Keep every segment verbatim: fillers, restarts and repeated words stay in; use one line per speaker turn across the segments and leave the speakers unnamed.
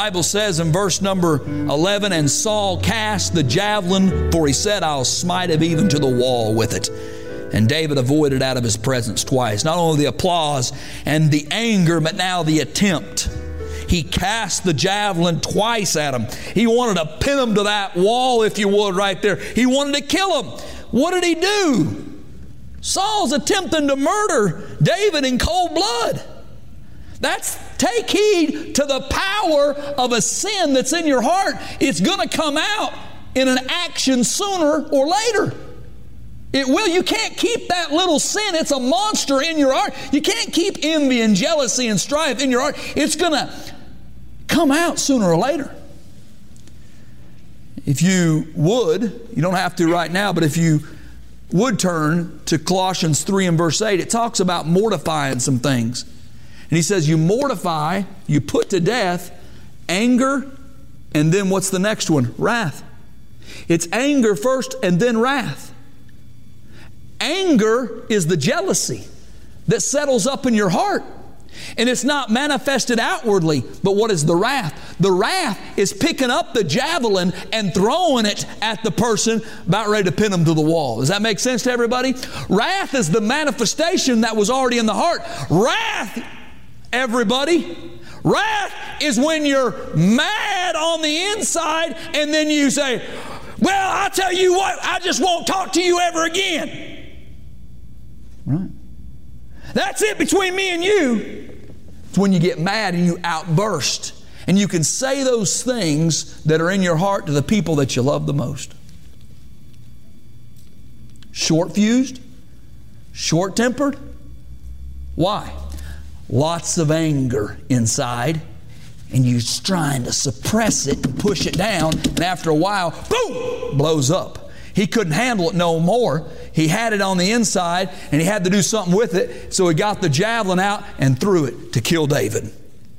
Bible says in verse number eleven, and Saul cast the javelin, for he said, I'll smite him even to the wall with it. And David avoided out of his presence twice. Not only the applause and the anger, but now the attempt. He cast the javelin twice at him. He wanted to pin him to that wall, if you would, right there. He wanted to kill him. What did he do? Saul's attempting to murder David in cold blood. That's, take heed to the power of a sin that's in your heart. It's going to come out in an action sooner or later. It will. You can't keep that little sin. It's a monster in your heart. You can't keep envy and jealousy and strife in your heart. It's going to come out sooner or later. If you would, you don't have to right now, but if you would turn to Colossians three and verse eight, it talks about mortifying some things. And he says, you mortify, you put to death anger, and then what's the next one? Wrath. It's anger first and then wrath. Anger is the jealousy that settles up in your heart. And it's not manifested outwardly, but what is the wrath? The wrath is picking up the javelin and throwing it at the person about ready to pin them to the wall. Does that make sense to everybody? Wrath is the manifestation that was already in the heart. Wrath, everybody, wrath is when you're mad on the inside and then you say, well, I'll tell you what, I just won't talk to you ever again. Right. That's it between me and you. It's when you get mad and you outburst. And you can say those things that are in your heart to the people that you love the most. Short-fused? Short-tempered? Why? Lots of anger inside. And you're trying to suppress it and push it down. And after a while, boom, blows up. He couldn't handle it no more. He had it on the inside and he had to do something with it. So he got the javelin out and threw it to kill David.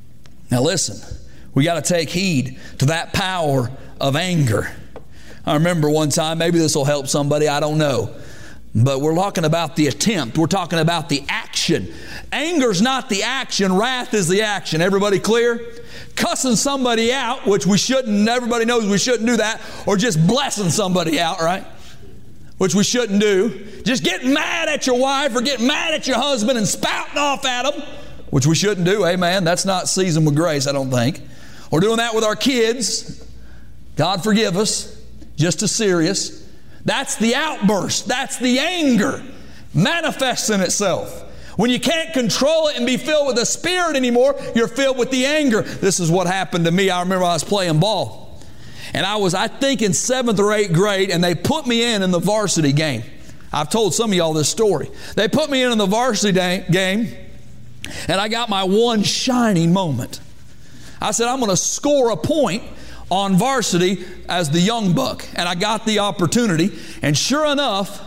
Now listen, we got to take heed to that power of anger. I remember one time, maybe this will help somebody, I don't know. But we're talking about the attempt. We're talking about the action. Anger's not the action. Wrath is the action. Everybody clear? Cussing somebody out, which we shouldn't, everybody knows we shouldn't do that, or just blessing somebody out, right? Which we shouldn't do. Just getting mad at your wife or getting mad at your husband and spouting off at them, which we shouldn't do. Amen. That's not seasoned with grace, I don't think. Or doing that with our kids. God forgive us. Just as serious. That's the outburst. That's the anger manifesting itself. When you can't control it and be filled with the Spirit anymore, you're filled with the anger. This is what happened to me. I remember I was playing ball. And I was, I think, in seventh or eighth grade, and they put me in in the varsity game. I've told some of y'all this story. They put me in in the varsity da- game, and I got my one shining moment. I said, I'm going to score a point on varsity as the young buck. And I got the opportunity. And sure enough,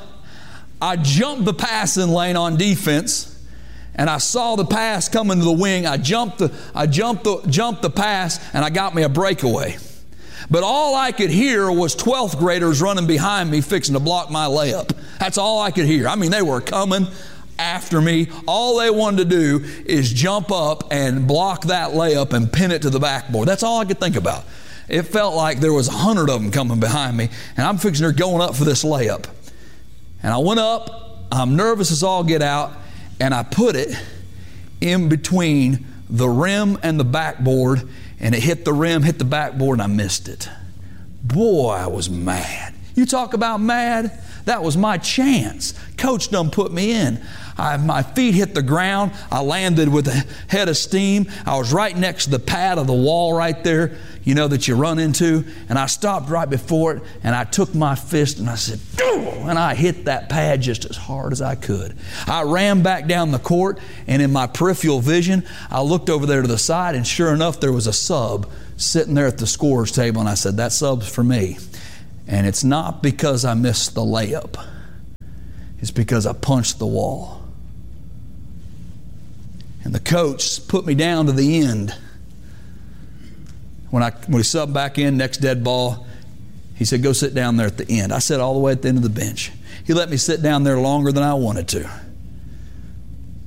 I jumped the passing lane on defense. And I saw the pass coming to the wing. I jumped the, I jumped the, jumped the pass, and I got me a breakaway. But all I could hear was twelfth graders running behind me fixing to block my layup. That's all I could hear. I mean, they were coming after me. All they wanted to do is jump up and block that layup and pin it to the backboard. That's all I could think about. It felt like there was a hundred of them coming behind me, and I'm fixing to going up for this layup. And I went up. I'm nervous as all get out. And I put it in between the rim and the backboard, and it hit the rim, hit the backboard, and I missed it. Boy, I was mad. You talk about mad? That was my chance. Coach done put me in. I, my feet hit the ground. I landed with a head of steam. I was right next to the pad of the wall right there, you know, that you run into. And I stopped right before it, and I took my fist and I said, "Doo!" And I hit that pad just as hard as I could. I ran back down the court, and in my peripheral vision, I looked over there to the side, and sure enough, there was a sub sitting there at the scorer's table. And I said, that sub's for me. And it's not because I missed the layup. It's because I punched the wall. And the coach put me down to the end. When I when we subbed back in, next dead ball, he said, go sit down there at the end. I sat all the way at the end of the bench. He let me sit down there longer than I wanted to.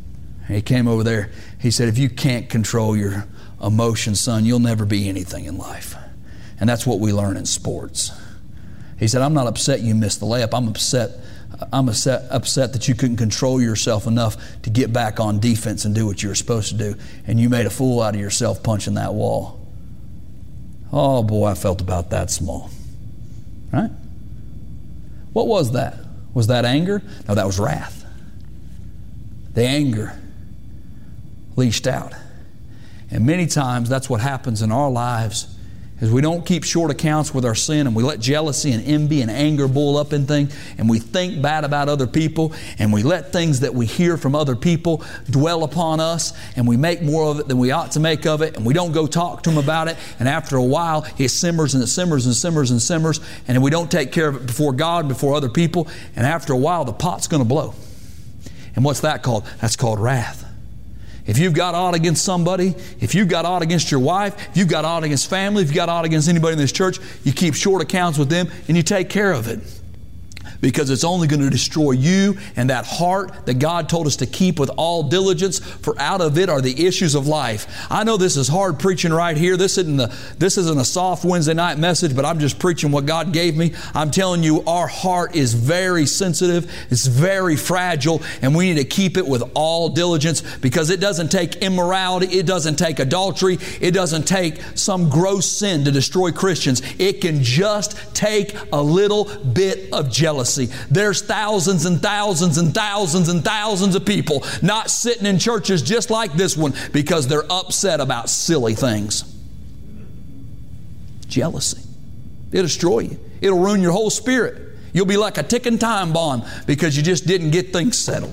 He came over there. He said, if you can't control your emotions, son, you'll never be anything in life. And that's what we learn in sports. He said, I'm not upset you missed the layup. I'm upset I'm upset, upset that you couldn't control yourself enough to get back on defense and do what you were supposed to do. And you made a fool out of yourself punching that wall. Oh boy, I felt about that small. Right? What was that? Was that anger? No, that was wrath. The anger leashed out. And many times that's what happens in our lives, is we don't keep short accounts with our sin, and we let jealousy and envy and anger boil up in things, and we think bad about other people, and we let things that we hear from other people dwell upon us, and we make more of it than we ought to make of it, and we don't go talk to them about it, and after a while it simmers and it simmers and simmers and simmers, and we don't take care of it before God, before other people, and after a while the pot's going to blow. And what's that called? That's called wrath. If you've got aught against somebody, if you've got aught against your wife, if you've got aught against family, if you've got aught against anybody in this church, you keep short accounts with them and you take care of it. Because it's only going to destroy you and that heart that God told us to keep with all diligence, for out of it are the issues of life. I know this is hard preaching right here. This isn't, the, this isn't a soft Wednesday night message, but I'm just preaching what God gave me. I'm telling you, our heart is very sensitive. It's very fragile, and we need to keep it with all diligence, because it doesn't take immorality. It doesn't take adultery. It doesn't take some gross sin to destroy Christians. It can just take a little bit of jealousy. There's thousands and thousands and thousands and thousands of people not sitting in churches just like this one because they're upset about silly things. Jealousy. It'll destroy you. It'll ruin your whole spirit. You'll be like a ticking time bomb because you just didn't get things settled.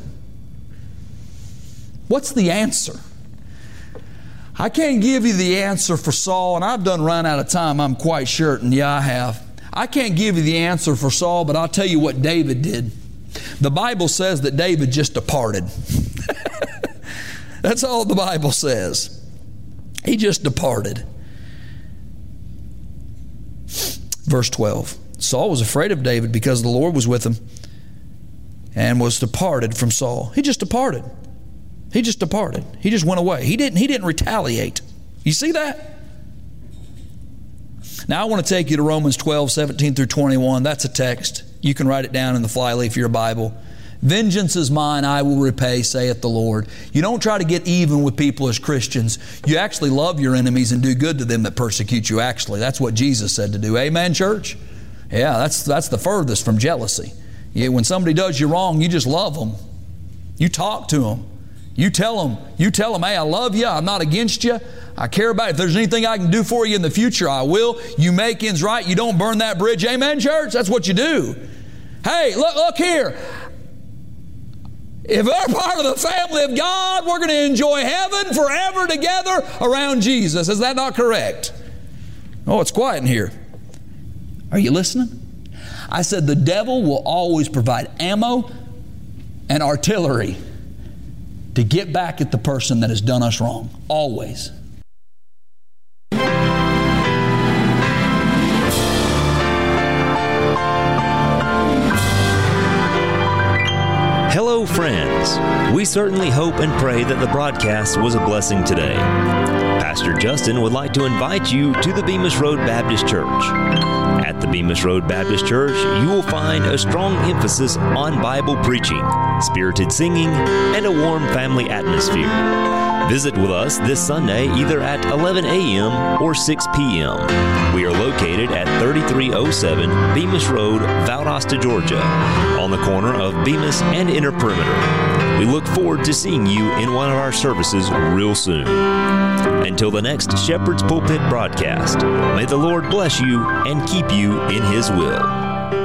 What's the answer? I can't give you the answer for Saul, and I've done run out of time, I'm quite certain. Yeah, I have. I can't give you the answer for Saul, but I'll tell you what David did. The Bible says that David just departed. That's all the Bible says. He just departed. Verse twelve. Saul was afraid of David because the Lord was with him, and was departed from Saul. He just departed. He just departed. He just went away. He didn't, he didn't retaliate. You see that? Now I want to take you to Romans twelve, seventeen through twenty-one. That's a text. You can write it down in the flyleaf of your Bible. Vengeance is mine, I will repay, saith the Lord. You don't try to get even with people as Christians. You actually love your enemies and do good to them that persecute you, actually. That's what Jesus said to do. Amen, church? Yeah, that's, that's the furthest from jealousy. Yeah, when somebody does you wrong, you just love them. You talk to them. You tell them, you tell them, hey, I love you. I'm not against you. I care about it. If there's anything I can do for you in the future, I will. You make ends right. You don't burn that bridge. Amen, church? That's what you do. Hey, look, look here. If we're part of the family of God, we're going to enjoy heaven forever together around Jesus. Is that not correct? Oh, it's quiet in here. Are you listening? I said the devil will always provide ammo and artillery to get back at the person that has done us wrong. Always.
Hello, friends. We certainly hope and pray that the broadcast was a blessing today. Pastor Justin would like to invite you to the Bemis Road Baptist Church. At the Bemis Road Baptist Church, you will find a strong emphasis on Bible preaching, spirited singing, and a warm family atmosphere. Visit with us this Sunday either at eleven a.m. or six p.m. We are located at thirty-three oh seven Bemis Road, Valdosta, Georgia, on the corner of Bemis and Inner Perimeter. We look forward to seeing you in one of our services real soon. Until the next Shepherd's Pulpit broadcast, may the Lord bless you and keep you in His will.